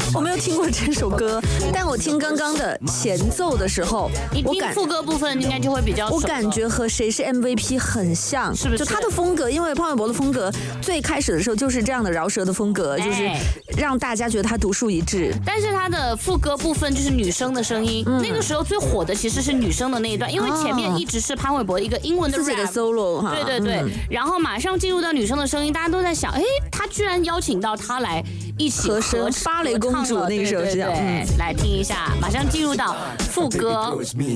我没有听过这首歌，但我听刚刚的前奏的时候， 你听副歌部分应该就会比较熟。 我感觉和谁是 MVP 很像， 是不是？ 就他的风格，因为潘玮柏的风格最开始的时候就是这样的饶舌的风格，就是让大家觉得他独树一帜。 但是他的副歌部分就是女生的声音，那个时候最火的其实是女生的那一段，因为前面一直是潘玮柏一个英文的 rap, 自己的 solo 哈， 对，然后马上进入到女生的声音，大家都在想，哎，他居然邀请到他来一起合声，芭蕾公主那个时候是这样， 来听一下，马上进入到副歌。